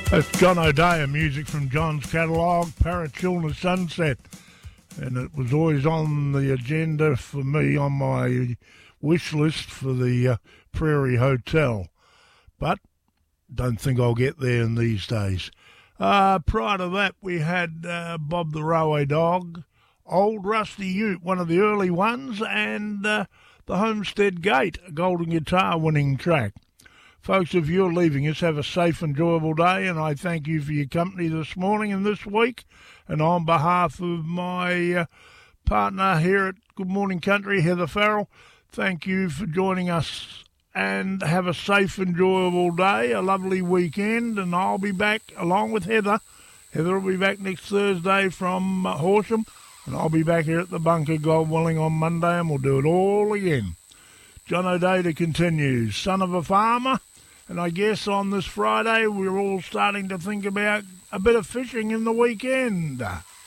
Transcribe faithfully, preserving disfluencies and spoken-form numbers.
That's John O'Dea, music from John's catalogue, Parachilna Sunset. And it was always on the agenda for me on my wish list for the uh, Prairie Hotel. But don't think I'll get there in these days. Uh, prior to that, we had uh, Bob the Railway Dog, Old Rusty Ute, one of the early ones, and uh, the Homestead Gate, a Golden Guitar winning track. Folks, if you're leaving us, have a safe, enjoyable day, and I thank you for your company this morning and this week. And on behalf of my uh, partner here at Good Morning Country, Heather Farrell, thank you for joining us, and have a safe, enjoyable day, a lovely weekend, and I'll be back along with Heather. Heather will be back next Thursday from uh, Horsham, and I'll be back here at the bunker, God willing, on Monday, and we'll do it all again. John O'Dea continues, son of a farmer. And I guess on this Friday, we're all starting to think about a bit of fishing in the weekend.